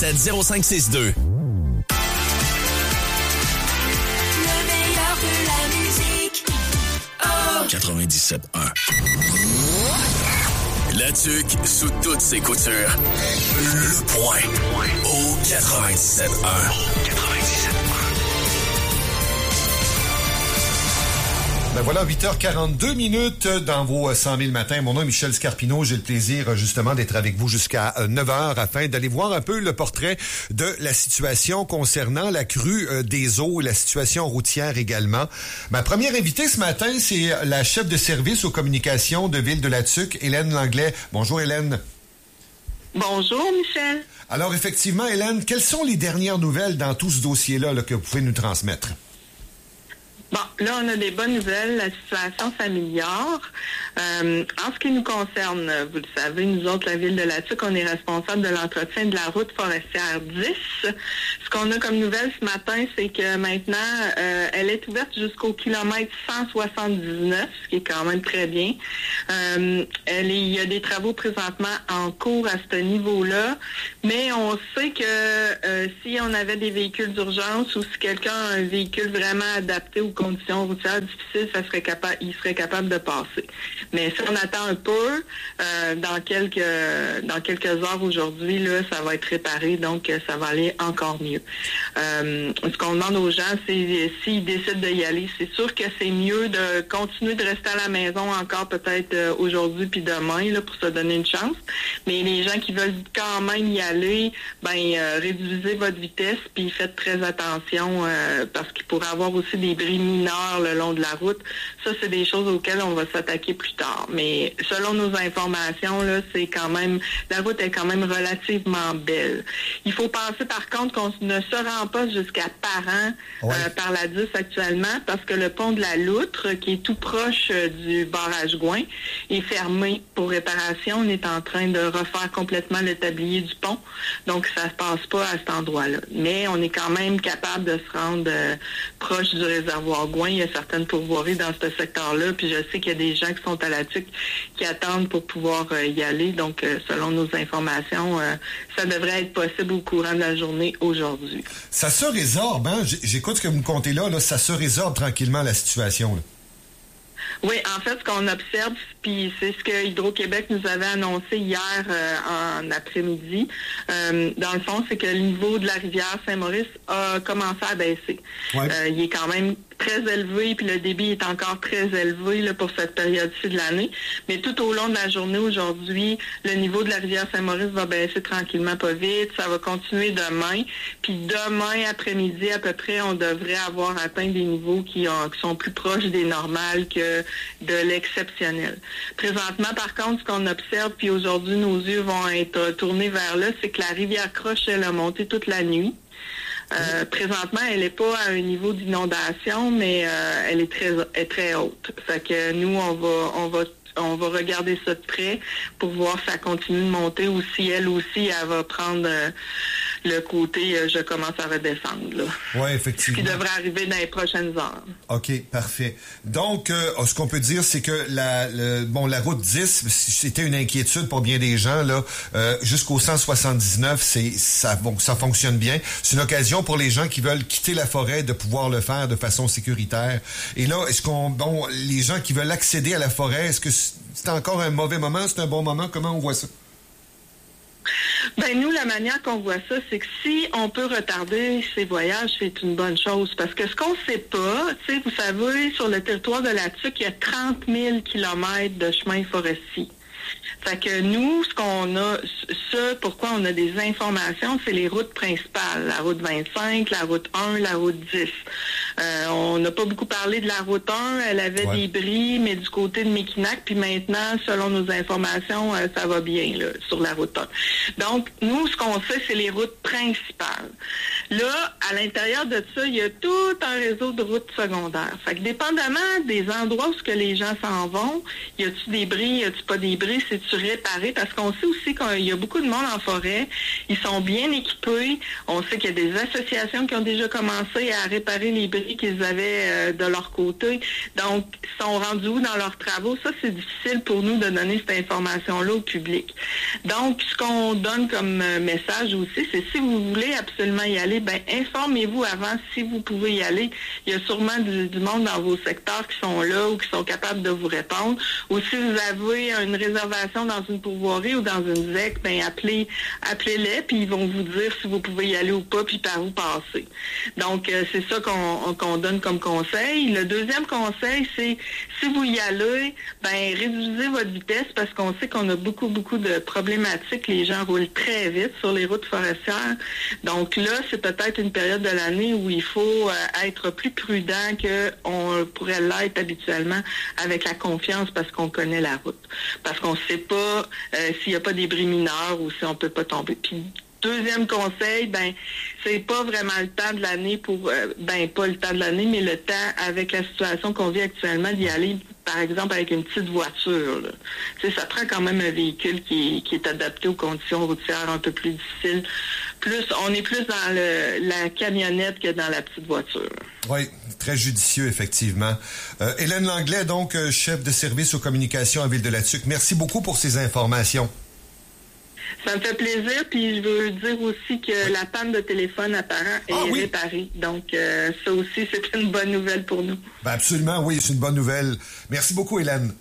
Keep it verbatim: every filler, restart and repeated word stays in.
sept zéro cinq six deux. quatre-vingt-dix-sept un. La tuque sous toutes ses coutures. Le point au quatre-vingt-dix-sept un. quatre-vingt-dix-sept un. Ben voilà, huit heures quarante-deux minutes dans vos cent mille matins. Mon nom est Michel Scarpino. J'ai le plaisir justement d'être avec vous jusqu'à neuf heures afin d'aller voir un peu le portrait de la situation concernant la crue des eaux et la situation routière également. Ma première invitée ce matin, c'est la chef de service aux communications de Ville-de-la-Tuque, Hélène Langlais. Bonjour Hélène. Bonjour Michel. Alors effectivement, Hélène, quelles sont les dernières nouvelles dans tout ce dossier-là là, que vous pouvez nous transmettre? Bon, là, on a des bonnes nouvelles. La situation s'améliore. Euh, en ce qui nous concerne, vous le savez, nous autres, la Ville de la Tuque, on est responsable de l'entretien de la route forestière dix. Ce qu'on a comme nouvelle ce matin, c'est que maintenant, euh, elle est ouverte jusqu'au kilomètre cent soixante-dix-neuf, ce qui est quand même très bien. Euh, elle est, il y a des travaux présentement en cours à ce niveau-là, mais on sait que euh, si on avait des véhicules d'urgence ou si quelqu'un a un véhicule vraiment adapté aux conditions routières difficiles, ça serait capable, il serait capable de passer. Mais si on attend un peu, euh, dans quelques dans quelques heures aujourd'hui, là, ça va être réparé, donc ça va aller encore mieux. Euh, ce qu'on demande aux gens, c'est s'ils décident d'y aller, c'est sûr que c'est mieux de continuer de rester à la maison encore peut-être euh, aujourd'hui puis demain là, pour se donner une chance. Mais les gens qui veulent quand même y aller, ben euh, réduisez votre vitesse puis faites très attention euh, parce qu'il pourrait y avoir aussi des bris mineurs le long de la route. Ça, c'est des choses auxquelles on va s'attaquer plus tard. Mais selon nos informations, là, c'est quand même la route est quand même relativement belle. Il faut penser par contre qu'on ne se rend pas jusqu'à Parent ouais. euh, par la dix actuellement parce que le pont de la Loutre, qui est tout proche euh, du barrage Gouin, est fermé pour réparation. On est en train de refaire complètement le tablier du pont. Donc, ça se passe pas à cet endroit-là. Mais on est quand même capable de se rendre euh, proche du réservoir Gouin. Il y a certaines pourvoiries dans ce secteur-là. Puis je sais qu'il y a des gens qui sont à la Tuque qui attendent pour pouvoir euh, y aller. Donc, euh, selon nos informations, euh, ça devrait être possible au courant de la journée aujourd'hui. Ça se résorbe, hein? J'écoute ce que vous me contez là, là. Ça se résorbe tranquillement, la situation, là. Oui, en fait, ce qu'on observe, puis c'est ce que Hydro-Québec nous avait annoncé hier euh, en après-midi, euh, dans le fond, c'est que le niveau de la rivière Saint-Maurice a commencé à baisser. Ouais. Euh, il est quand même très élevé, puis le débit est encore très élevé là, pour cette période-ci de l'année. Mais tout au long de la journée aujourd'hui, le niveau de la rivière Saint-Maurice va baisser tranquillement, pas vite. Ça va continuer demain. Puis demain après-midi, à peu près, on devrait avoir atteint des niveaux qui, ont, qui sont plus proches des normales que de l'exceptionnel. Présentement, par contre, ce qu'on observe, puis aujourd'hui, nos yeux vont être tournés vers là, c'est que la rivière Croche, elle a monté toute la nuit. Euh, présentement, elle n'est pas à un niveau d'inondation, mais euh, elle est très est très haute. Fait que nous, on va on va on va regarder ça de près pour voir si ça continue de monter ou si elle aussi, elle va prendre euh, le côté euh, je commence à redescendre. Oui, effectivement. Ce qui devrait arriver dans les prochaines heures. OK, parfait. Donc, euh, ce qu'on peut dire, c'est que la le, bon la route dix, c'était une inquiétude pour bien des gens, là. Euh, jusqu'au cent soixante-dix-neuf, c'est ça, bon, ça fonctionne bien. C'est une occasion pour les gens qui veulent quitter la forêt de pouvoir le faire de façon sécuritaire. Et là, est-ce qu'on bon les gens qui veulent accéder à la forêt, est-ce que c'est encore un mauvais moment? C'est un bon moment? Comment on voit ça? Ben nous, la manière qu'on voit ça, c'est que si on peut retarder ces voyages, c'est une bonne chose. Parce que ce qu'on sait pas, tu sais, vous savez, sur le territoire de la Tuque, il y a trente mille kilomètres de chemins forestiers. Fait que nous, ce qu'on a, ce pourquoi on a des informations, c'est les routes principales. La route vingt-cinq, la route un, la route dix. Euh, on n'a pas beaucoup parlé de la route un. Elle avait ouais. des bris, mais du côté de Mekinac. Puis maintenant, selon nos informations, euh, ça va bien là, sur la route un. Donc, nous, ce qu'on sait, c'est les routes principales. Là, à l'intérieur de ça, il y a tout un réseau de routes secondaires. Fait que dépendamment des endroits où ce que les gens s'en vont, y a-tu des bris, y a-tu pas des bris, c'est-tu réparé? Parce qu'on sait aussi qu'il y a beaucoup de monde en forêt. Ils sont bien équipés. On sait qu'il y a des associations qui ont déjà commencé à réparer les bris qu'ils avaient euh, de leur côté. Donc, ils sont rendus où dans leurs travaux? Ça, c'est difficile pour nous de donner cette information-là au public. Donc, ce qu'on donne comme euh, message aussi, c'est si vous voulez absolument y aller, ben informez-vous avant si vous pouvez y aller. Il y a sûrement du, du monde dans vos secteurs qui sont là ou qui sont capables de vous répondre. Ou si vous avez une réservation dans une pourvoirie ou dans une Z E C, ben appelez, appelez-les, puis ils vont vous dire si vous pouvez y aller ou pas, puis par où passer. Donc, euh, c'est ça qu'on, qu'on donne comme conseil. Le deuxième conseil, c'est si vous y allez, ben réduisez votre vitesse parce qu'on sait qu'on a beaucoup, beaucoup de problématiques. Les gens roulent très vite sur les routes forestières. Donc là, c'est peut-être une période de l'année où il faut euh, être plus prudent qu'on pourrait l'être habituellement avec la confiance parce qu'on connaît la route. Parce qu'on ne sait pas euh, s'il n'y a pas des bris mineurs ou si on peut pas tomber. Puis, deuxième conseil, ben c'est pas vraiment le temps de l'année pour euh, ben pas le temps de l'année, mais le temps avec la situation qu'on vit actuellement d'y aller, par exemple, avec une petite voiture. Tu sais, ça prend quand même un véhicule qui, qui est adapté aux conditions routières un peu plus difficiles. Plus, on est plus dans le, la camionnette que dans la petite voiture. Oui, très judicieux, effectivement. Euh, Hélène Langlais, donc, euh, chef de service aux communications à Ville-de-la-Tuque. Merci beaucoup pour ces informations. Ça me fait plaisir, puis je veux dire aussi que oui. La panne de téléphone apparent est ah, oui. réparée. Donc, euh, ça aussi, c'est une bonne nouvelle pour nous. Ben absolument, oui, c'est une bonne nouvelle. Merci beaucoup, Hélène.